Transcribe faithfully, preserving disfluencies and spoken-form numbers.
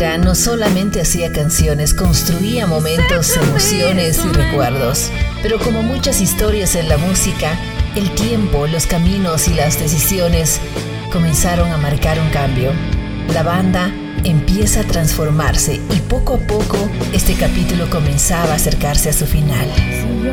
Indira no solamente hacía canciones, construía momentos, emociones y recuerdos. Pero como muchas historias en la música, el tiempo, los caminos y las decisiones comenzaron a marcar un cambio. La banda empieza a transformarse y poco a poco este capítulo comenzaba a acercarse a su final. Si yo